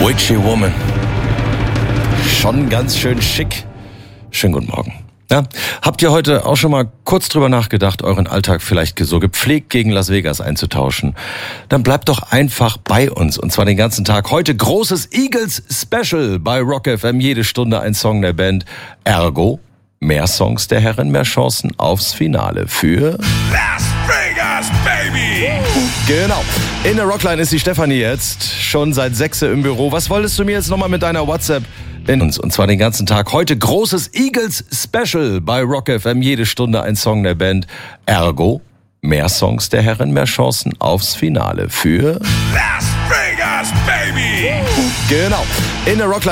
Witchy Woman. Schon ganz schön schick. Schönen guten Morgen. Ja, habt ihr heute auch schon mal kurz drüber nachgedacht, euren Alltag vielleicht so gepflegt gegen Las Vegas einzutauschen? Dann bleibt doch einfach bei uns, und zwar den ganzen Tag. Heute großes Eagles-Special bei Rock FM. Jede Stunde ein Song der Band. Ergo, mehr Songs der Herren, mehr Chancen aufs Finale für Las Vegas, baby! Genau. In der Rockline ist die Stefanie jetzt, schon seit 6 im Büro. Was wolltest du mir jetzt nochmal mit deiner WhatsApp in uns, und zwar den ganzen Tag? Heute großes Eagles-Special bei Rock FM. Jede Stunde ein Song der Band. Ergo, mehr Songs der Herren, mehr Chancen aufs Finale für Las Vegas, baby! Genau. In der Rockline